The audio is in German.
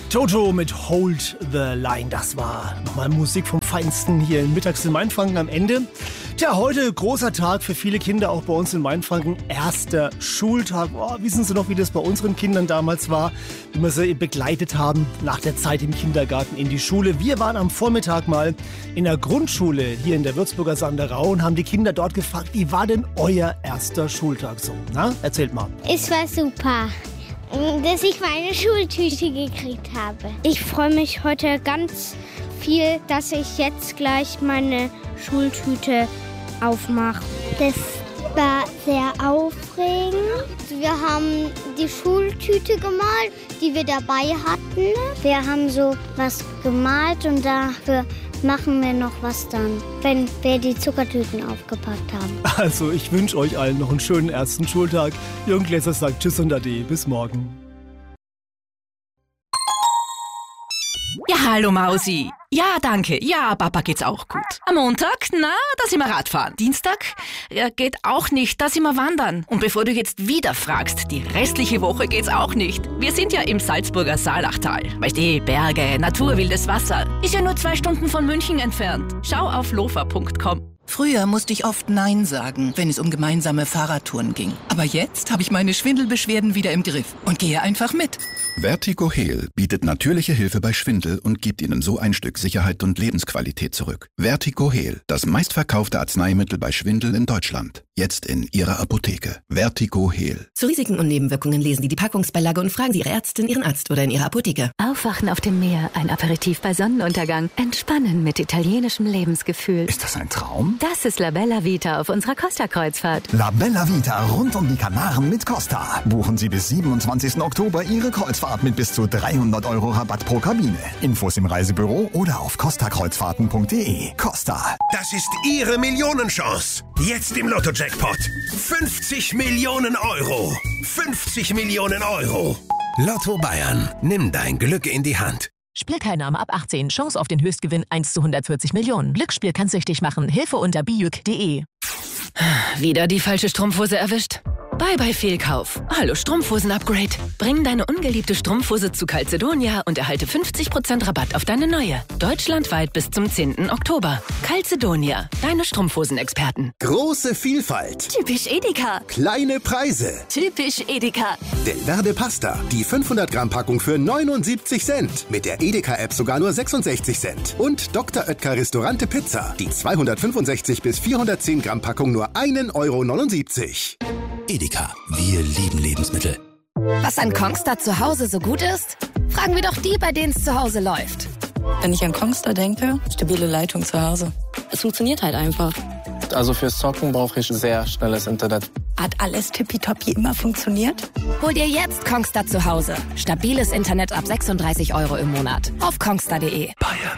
Toto mit Hold the Line, das war nochmal Musik vom Feinsten hier in Mittags in Mainfranken am Ende. Tja, heute großer Tag für viele Kinder, auch bei uns in Mainfranken. Erster Schultag. Oh, wissen Sie noch, wie das bei unseren Kindern damals war, wie wir sie begleitet haben nach der Zeit im Kindergarten in die Schule. Wir waren am Vormittag mal in der Grundschule hier in der Würzburger Sanderau und haben die Kinder dort gefragt, wie war denn euer erster Schultag so? Na, erzählt mal. Es war super, dass ich meine Schultüte gekriegt habe. Ich freue mich heute ganz viel, dass ich jetzt gleich meine Schultüte aufmache. Das war sehr aufregend. Wir haben die Schultüte gemalt, die wir dabei hatten. Wir haben so was gemalt und dafür machen wir noch was dann, wenn wir die Zuckertüten aufgepackt haben. Also, ich wünsche euch allen noch einen schönen ersten Schultag. Jürgen Gläser sagt Tschüss und Ade. Bis morgen. Ja, hallo Mausi. Ja, danke. Ja, Papa geht's auch gut. Am Montag, da sind wir Radfahren. Dienstag, geht auch nicht, da sind wir wandern. Und bevor du jetzt wieder fragst, die restliche Woche geht's auch nicht. Wir sind ja im Salzburger Saalachtal. Weißt du, Berge, Natur, wildes Wasser. Ist ja nur 2 Stunden von München entfernt. Schau auf lofa.com. Früher musste ich oft Nein sagen, wenn es um gemeinsame Fahrradtouren ging. Aber jetzt habe ich meine Schwindelbeschwerden wieder im Griff und gehe einfach mit. Vertigo Heal bietet natürliche Hilfe bei Schwindel und gibt Ihnen so ein Stück Sicherheit und Lebensqualität zurück. Vertigo Heal, das meistverkaufte Arzneimittel bei Schwindel in Deutschland. Jetzt in Ihrer Apotheke. Vertigo Heal. Zu Risiken und Nebenwirkungen lesen Sie die Packungsbeilage und fragen Sie Ihre Ärztin, Ihren Arzt oder in Ihrer Apotheke. Aufwachen auf dem Meer, ein Aperitif bei Sonnenuntergang. Entspannen mit italienischem Lebensgefühl. Ist das ein Traum? Das ist La Bella Vita auf unserer Costa-Kreuzfahrt. La Bella Vita rund um die Kanaren mit Costa. Buchen Sie bis 27. Oktober Ihre Kreuzfahrt mit bis zu 300 € Rabatt pro Kabine. Infos im Reisebüro oder auf costakreuzfahrten.de. Costa. Das ist Ihre Millionenchance. Jetzt im Lotto-Jackpot. 50 Millionen €. 50 Millionen €. Lotto Bayern. Nimm dein Glück in die Hand. Spielteilnahme ab 18. Chance auf den Höchstgewinn 1 zu 140 Millionen. Glücksspiel kann süchtig machen. Hilfe unter bijuk.de. Wieder die falsche Strumpfhose erwischt? Bye Fehlkauf. Hallo Strumpfhosen-Upgrade. Bring deine ungeliebte Strumpfhose zu Calzedonia und erhalte 50% Rabatt auf deine neue. Deutschlandweit bis zum 10. Oktober. Calzedonia, deine Strumpfhosenexperten. Große Vielfalt. Typisch Edeka. Kleine Preise. Typisch Edeka. Del Verde Pasta. Die 500 Gramm Packung für 79 Cent. Mit der Edeka-App sogar nur 66 Cent. Und Dr. Oetker Restaurante Pizza. Die 265 bis 410 Gramm Packung nur 1,79 €. Edeka, wir lieben Lebensmittel. Was an Kongstar zu Hause so gut ist? Fragen wir doch die, bei denen es zu Hause läuft. Wenn ich an Kongstar denke, stabile Leitung zu Hause. Es funktioniert halt einfach. Also fürs Zocken brauche ich sehr schnelles Internet. Hat alles tippitoppi immer funktioniert? Hol dir jetzt Kongstar zu Hause. Stabiles Internet ab 36 € im Monat. Auf kongstar.de. Bayern